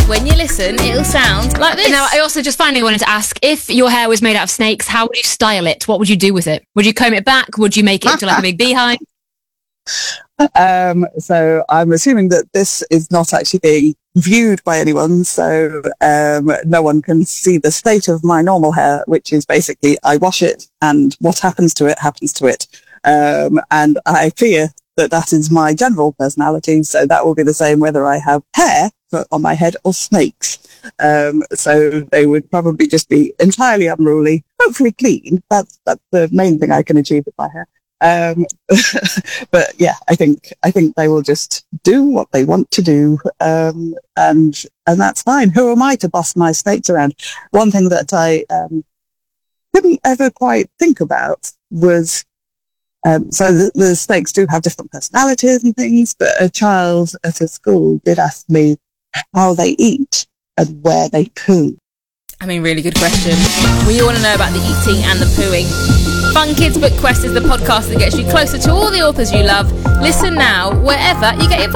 when you listen, it'll sound like this. Now, I also just finally wanted to ask, if your hair was made out of snakes, how would you style it? What would you do with it? Would you comb it back? Would you make it into like a big beehive? So I'm assuming that this is not actually being viewed by anyone, so no one can see the state of my normal hair, which is basically I wash it and what happens to it happens to it. And I fear that is my general personality, so that will be the same whether I have hair on my head or snakes. So they would probably just be entirely unruly, hopefully clean. That's the main thing I can achieve with my hair. But yeah, I think they will just do what they want to do, and that's fine. Who am I to boss my snakes around? One thing that I couldn't ever quite think about was so the snakes do have different personalities and things, but a child at a school did ask me how they eat and where they poo. I mean, really good question. We all want to know about the eating and the pooing. Fun Kids Book Quest is the podcast that gets you closer to all the authors you love. Listen now wherever you get your podcasts.